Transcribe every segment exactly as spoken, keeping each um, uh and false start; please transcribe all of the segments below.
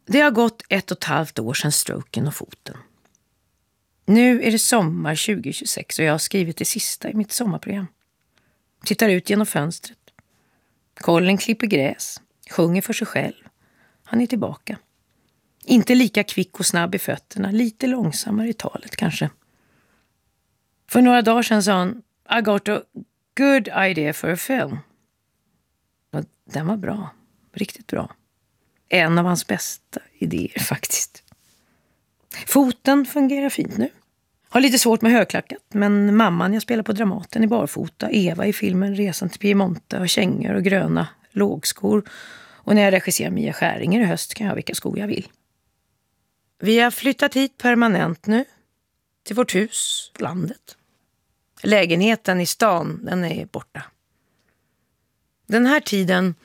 Det har gått ett och ett halvt år sedan stroken och foten. Nu är det sommar tjugo tjugosex och jag har skrivit det sista i mitt sommarprogram. Tittar ut genom fönstret. Colin klipper gräs, sjunger för sig själv. Han är tillbaka. Inte lika kvick och snabb i fötterna, lite långsammare i talet kanske. För några dagar sedan sa han, I got a good idea for a film. Och den var bra, riktigt bra. En av hans bästa idéer faktiskt. Foten fungerar fint nu. Har lite svårt med högklackat, men mamman jag spelar på Dramaten i barfota, Eva i filmen Resan till Piemonte har kängor och gröna lågskor. Och när jag regisserar Mia Skäringer i höst kan jag ha vilka skor jag vill. Vi har flyttat hit permanent nu, till vårt hus på landet. Lägenheten i stan, den är borta. Den här tiden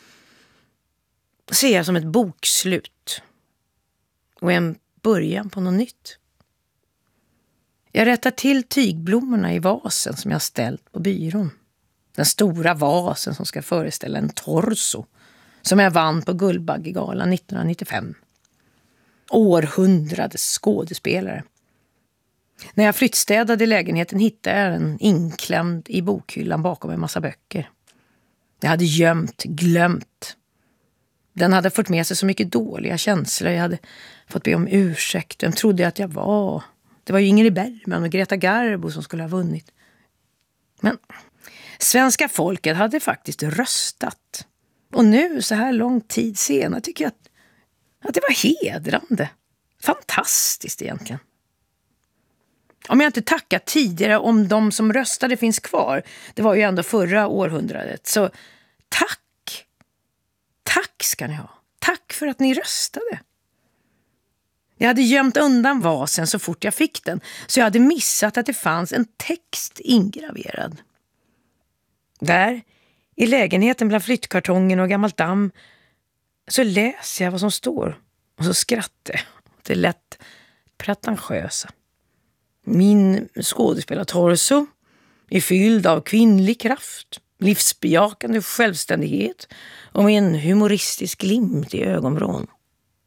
ser jag som ett bokslut och en början på något nytt. Jag rättar till tygblommorna i vasen som jag ställt på byrån. Den stora vasen som ska föreställa en torso som jag vann på Guldbaggegalan nittonhundranittiofem. Århundradets skådespelare. När jag flyttstädade lägenheten hittade jag den inklämd i bokhyllan bakom en massa böcker. Jag hade gömt, glömt. Den hade fått med sig så mycket dåliga känslor. Jag hade fått be om ursäkt. Vem trodde jag att jag var? Det var ju Ingrid Bergman och Greta Garbo som skulle ha vunnit. Men svenska folket hade faktiskt röstat. Och nu, så här lång tid senare, tycker jag att, att det var hedrande. Fantastiskt egentligen. Om jag inte tackat tidigare om de som röstade finns kvar. Det var ju ändå förra århundradet. Så tack. Tack ska ni ha. Tack för att ni röstade. Jag hade gömt undan vasen så fort jag fick den. Så jag hade missat att det fanns en text ingraverad. Där, i lägenheten bland flyttkartongen och gammalt damm, så läser jag vad som står. Och så skrattar jag. Det är lätt pretentiösa. Min skådespelartorso är fylld av kvinnlig kraft, livsbejakande självständighet och med en humoristisk glimt i ögonvrån.